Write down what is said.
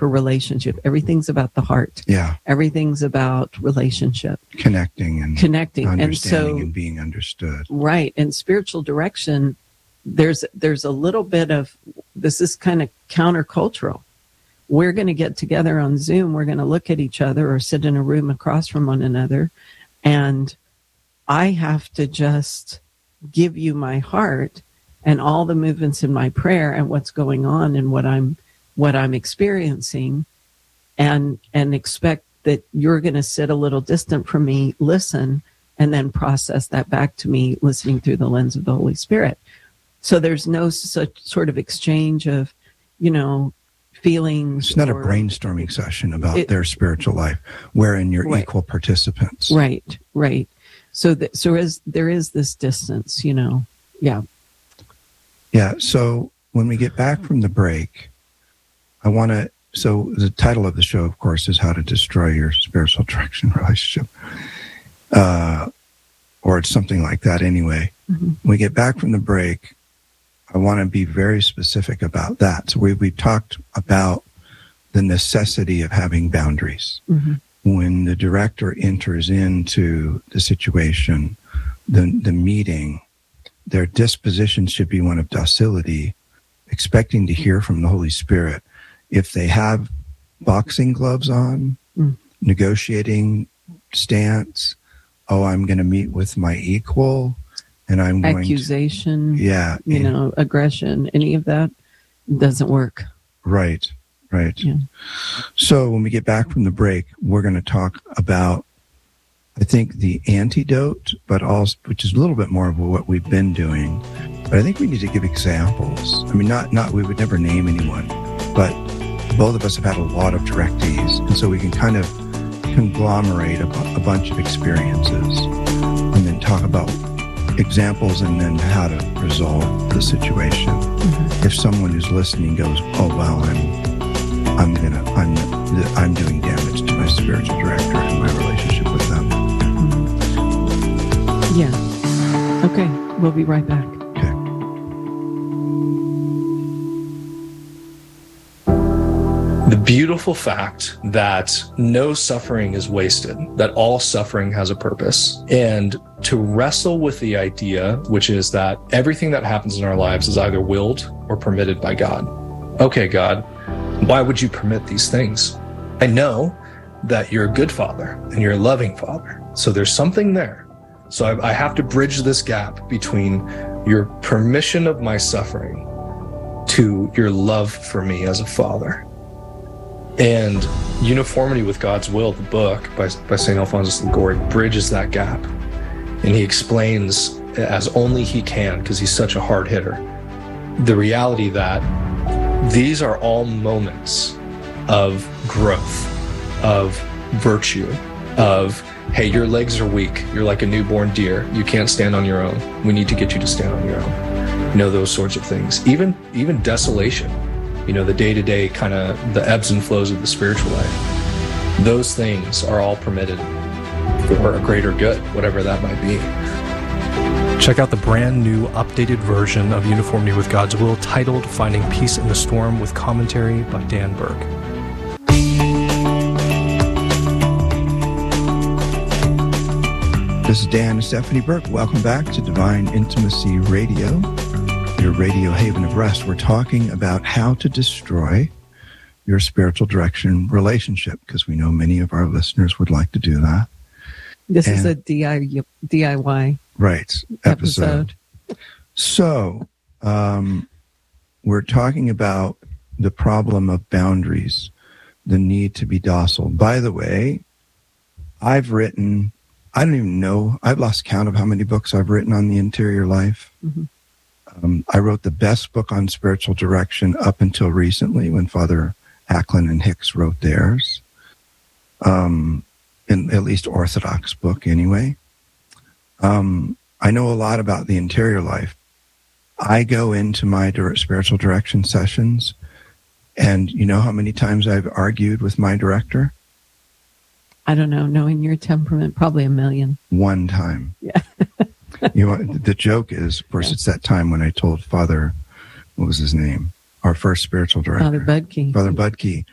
for relationship. Everything's about the heart. Yeah. Everything's about relationship. Connecting. Understanding and being understood. Right. And spiritual direction, there's a little bit of, this is kind of countercultural. We're going to get together on Zoom. We're going to look at each other or sit in a room across from one another. And I have to just give you my heart and all the movements in my prayer and what's going on and what I'm experiencing, and expect that you're going to sit a little distant from me, listen, and then process that back to me, listening through the lens of the Holy Spirit. So there's no such sort of exchange of, feelings. It's not a brainstorming session about their spiritual life, wherein you're equal participants. Right. So there is this distance, Yeah. Yeah. So when we get back from the break, so the title of the show, of course, is How to Destroy Your Spiritual Direction Relationship. Or it's something like that anyway. Mm-hmm. When we get back from the break, I want to be very specific about that. So we've talked about the necessity of having boundaries. Mm-hmm. When the director enters into the situation, the meeting, their disposition should be one of docility, expecting to hear from the Holy Spirit. If they have boxing gloves on, negotiating stance, I'm going to meet with my equal, and I'm going accusation, aggression, any of that doesn't work. Right. Yeah. So when we get back from the break, we're going to talk about, I think, the antidote, but also, which is a little bit more of what we've been doing. But I think we need to give examples. I mean, not we would never name anyone, but both of us have had a lot of directees, and so we can kind of conglomerate a bunch of experiences and then talk about examples and then how to resolve the situation. Mm-hmm. If someone who's listening goes, I'm doing damage to my spiritual director and my relationship with them. Mm-hmm. Yeah. Okay. We'll be right back. Okay. The beautiful fact that no suffering is wasted, that all suffering has a purpose, and to wrestle with the idea, which is that everything that happens in our lives is either willed or permitted by God. Okay, God, why would you permit these things? I know that you're a good father and you're a loving father. So there's something there. So I have to bridge this gap between your permission of my suffering to your love for me as a father. And Uniformity with God's Will, the book by St. Alphonsus Liguori, bridges that gap. And he explains, as only he can, because he's such a hard hitter, the reality that these are all moments of growth, of virtue, of, hey, your legs are weak. You're like a newborn deer. You can't stand on your own. We need to get you to stand on your own. Those sorts of things. Even desolation, the day-to-day kind of the ebbs and flows of the spiritual life. Those things are all permitted for a greater good, whatever that might be. Check out the brand new updated version of Uniformity with God's Will titled Finding Peace in the Storm with commentary by Dan Burke. This is Dan and Stephanie Burke. Welcome back to Divine Intimacy Radio, your radio haven of rest. We're talking about how to destroy your spiritual direction relationship, because we know many of our listeners would like to do that. This is a DIY episode. So we're talking about the problem of boundaries, the need to be docile. By the way, I've written, I don't even know, I've lost count of how many books I've written on the interior life. Mm-hmm. I wrote the best book on spiritual direction up until recently, when Father Acklin and Hicks wrote theirs. In at least Orthodox book anyway. I know a lot about the interior life. I go into my spiritual direction sessions, and you know how many times I've argued with my director? I don't know. Knowing your temperament, probably 1 million. One time. Yeah. The joke is, of course, It's that time when I told Father, what was his name? Our first spiritual director. Father Budke. Father Budke.